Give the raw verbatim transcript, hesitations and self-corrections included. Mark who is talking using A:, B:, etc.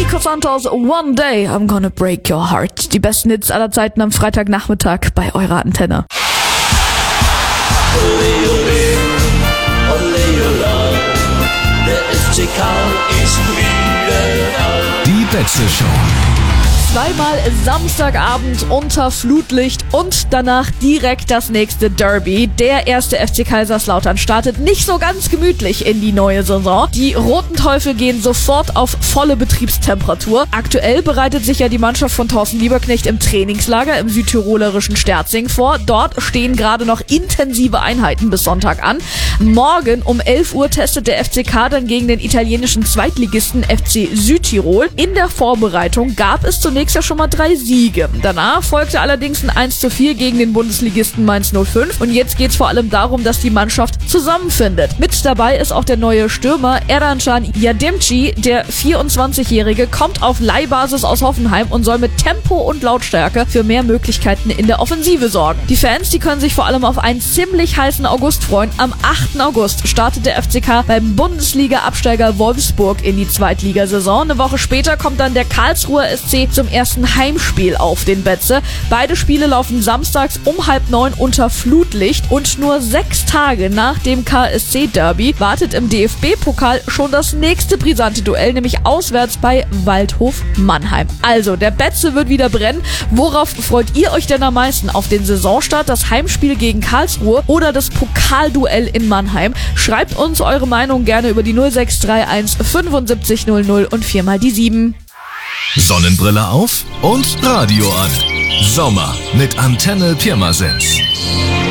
A: Nico Santos, One Day I'm Gonna Break Your Heart. Die besten Hits aller Zeiten am Freitagnachmittag bei eurer Antenne.
B: Ole, ole, ole, ole, der F C K ist wieder da.
C: Die Betze Show.
A: Zweimal Samstagabend unter Flutlicht und danach direkt das nächste Derby. Der erste F C Kaiserslautern startet nicht so ganz gemütlich in die neue Saison. Die Roten Teufel gehen sofort auf volle Betriebstemperatur. Aktuell bereitet sich ja die Mannschaft von Thorsten Lieberknecht im Trainingslager im südtirolerischen Sterzing vor. Dort stehen gerade noch intensive Einheiten bis Sonntag an. Morgen um elf Uhr testet der F C K dann gegen den italienischen Zweitligisten F C Südtirol. In der Vorbereitung gab es zunächst ja schon mal drei Siege. Danach folgte allerdings ein eins zu vier gegen den Bundesligisten Mainz null fünf und jetzt geht es vor allem darum, dass die Mannschaft zusammenfindet. Mit dabei ist auch der neue Stürmer Erdancan Yadimci. Der vierundzwanzigjährige kommt auf Leihbasis aus Hoffenheim und soll mit Tempo und Lautstärke für mehr Möglichkeiten in der Offensive sorgen. Die Fans, die können sich vor allem auf einen ziemlich heißen August freuen. Am achten August startet der F C K beim Bundesliga-Absteiger Wolfsburg in die Zweitligasaison. Eine Woche später kommt dann der Karlsruher S C zum ersten Heimspiel auf den Betze. Beide Spiele laufen samstags um halb neun unter Flutlicht und nur sechs Tage nach dem K S C-Derby wartet im D F B-Pokal schon das nächste brisante Duell, nämlich auswärts bei Waldhof Mannheim. Also, der Betze wird wieder brennen. Worauf freut ihr euch denn am meisten? Auf den Saisonstart, das Heimspiel gegen Karlsruhe oder das Pokalduell in Mannheim? Schreibt uns eure Meinung gerne über die null sechs drei eins fünfundsiebzig null null und viermal die sieben.
C: Sonnenbrille auf und Radio an. Sommer mit Antenne Pirmasens.